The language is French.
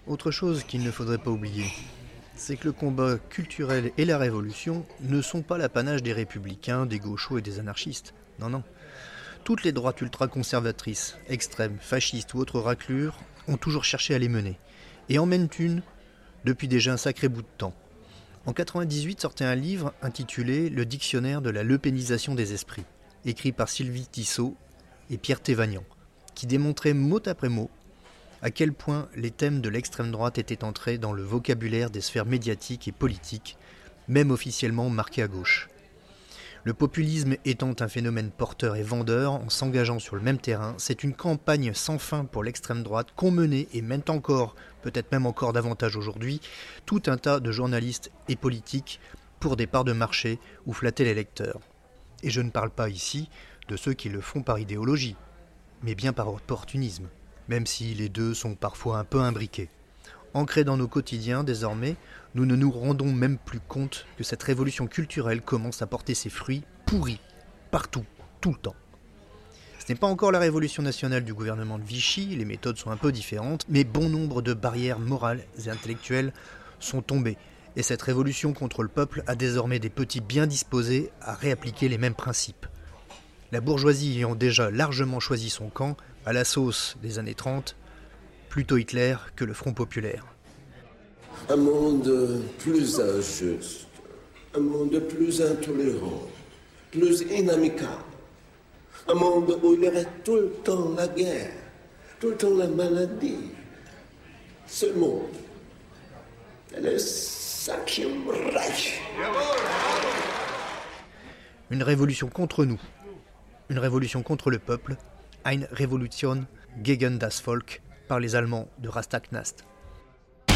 Autre chose qu'il ne faudrait pas oublier, c'est que le combat culturel et la révolution ne sont pas l'apanage des républicains, des gauchos et des anarchistes. Non, non. Toutes les droites ultra-conservatrices, extrêmes, fascistes ou autres raclures ont toujours cherché à les mener. Et en mènent une depuis déjà un sacré bout de temps. En 1998 sortait un livre intitulé « Le dictionnaire de la lepénisation des esprits », écrit par Sylvie Tissot et Pierre Thévagnan, qui démontrait mot après mot à quel point les thèmes de l'extrême droite étaient entrés dans le vocabulaire des sphères médiatiques et politiques, même officiellement marquées à gauche. Le populisme étant un phénomène porteur et vendeur en s'engageant sur le même terrain, c'est une campagne sans fin pour l'extrême droite qu'ont menée et mènent encore, peut-être même encore davantage aujourd'hui, tout un tas de journalistes et politiques pour des parts de marché ou flatter les lecteurs. Et je ne parle pas ici de ceux qui le font par idéologie, mais bien par opportunisme, même si les deux sont parfois un peu imbriqués. Ancrés dans nos quotidiens désormais, nous ne nous rendons même plus compte que cette révolution culturelle commence à porter ses fruits pourris, partout, tout le temps. Ce n'est pas encore la révolution nationale du gouvernement de Vichy, les méthodes sont un peu différentes, mais bon nombre de barrières morales et intellectuelles sont tombées, et cette révolution contre le peuple a désormais des petits bien disposés à réappliquer les mêmes principes. La bourgeoisie ayant déjà largement choisi son camp, à la sauce des années 30, plutôt Hitler que le Front populaire. Un monde plus injuste, un monde plus intolérant, plus inamical, un monde où il y aurait tout le temps la guerre, tout le temps la maladie. Ce monde, c'est le Cinquième Reich. Une révolution contre nous, une révolution contre le peuple, Eine Revolution gegen das Volk, par les Allemands de Rastaknast.